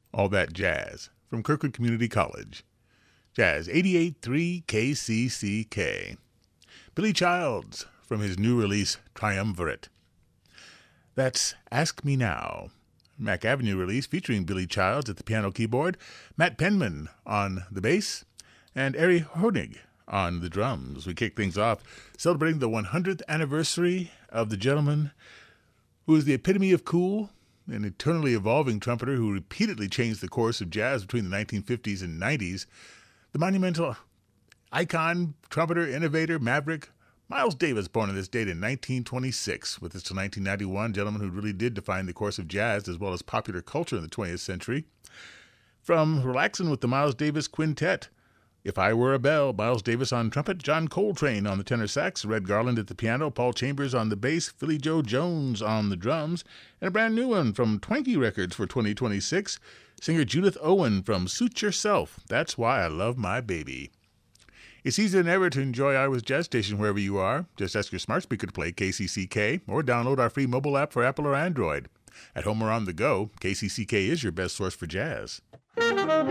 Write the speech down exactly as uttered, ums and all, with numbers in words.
All That Jazz from Kirkwood Community College. Jazz eighty-eight point three K C C K. Billy Childs from his new release Triumvirate. That's Ask Me Now, Mac Avenue release featuring Billy Childs at the piano keyboard, Matt Penman on the bass, and Ari Honig on the drums. We kick things off celebrating the one hundredth anniversary of the gentleman who is the epitome of cool, an eternally evolving trumpeter who repeatedly changed the course of jazz between the nineteen fifties and nineties, the monumental icon, trumpeter, innovator, maverick, Miles Davis, born on this date in nineteen twenty-six, with us till nineteen ninety-one, gentleman who really did define the course of jazz as well as popular culture in the twentieth century. From Relaxin' with the Miles Davis Quintet, If I Were a Bell, Miles Davis on trumpet, John Coltrane on the tenor sax, Red Garland at the piano, Paul Chambers on the bass, Philly Joe Jones on the drums, and a brand new one from Twanky Records for twenty twenty-six, singer Judith Owen from Suit Yourself, That's Why I Love My Baby. It's easier than ever to enjoy Iowa's Jazz Station wherever you are. Just ask your smart speaker to play K C C K or download our free mobile app for Apple or Android. At home or on the go, K C C K is your best source for jazz.